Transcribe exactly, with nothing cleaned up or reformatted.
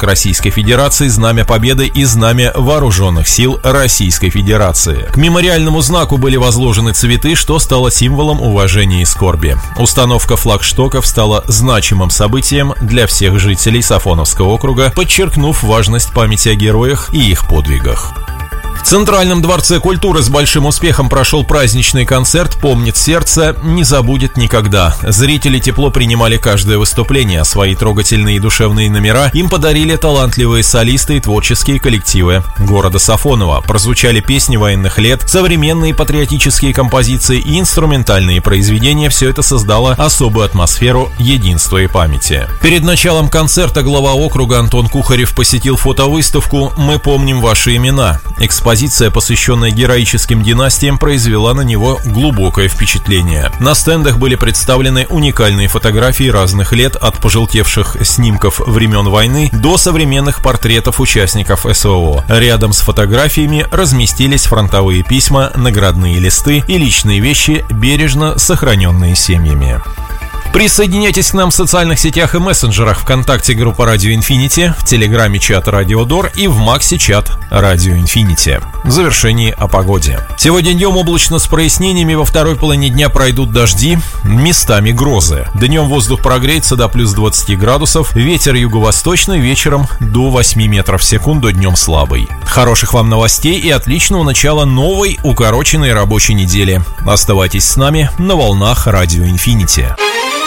флаг Российской Федерации, Знамя Победы и Знамя Вооруженных Сил Российской Федерации. К мемориальному знаку были возложены цветы, что стало символом уважения и скорби. Установка флагштоков стала значимым событием для всех жителей Сафоновского округа, подчеркнув важность памяти о героях и их подвигах. В Центральном дворце культуры с большим успехом прошел праздничный концерт «Помнит сердце, не забудет никогда». Зрители тепло принимали каждое выступление, а свои трогательные и душевные номера им подарили талантливые солисты и творческие коллективы города Сафонова. Прозвучали песни военных лет, современные патриотические композиции и инструментальные произведения. Все это создало особую атмосферу единства и памяти. Перед началом концерта глава округа Антон Кухарев посетил фотовыставку «Мы помним ваши имена». Экспозиция, посвященная героическим династиям, произвела на него глубокое впечатление. На стендах были представлены уникальные фотографии разных лет, от пожелтевших снимков времен войны до современных портретов участников СВО. Рядом с фотографиями разместились фронтовые письма, наградные листы и личные вещи, бережно сохраненные семьями. Присоединяйтесь к нам в социальных сетях и мессенджерах: ВКонтакте группа Радио Инфинити, в Телеграме чат Радио Дор и в Максе чат Радио Инфинити. В завершении о погоде. Сегодня днем облачно с прояснениями, во второй половине дня пройдут дожди, местами грозы. Днем воздух прогреется до плюс двадцати градусов, ветер юго-восточный, вечером до восьми метров в секунду, днем слабый. Хороших вам новостей и отличного начала новой укороченной рабочей недели. Оставайтесь с нами на волнах Радио Инфинити.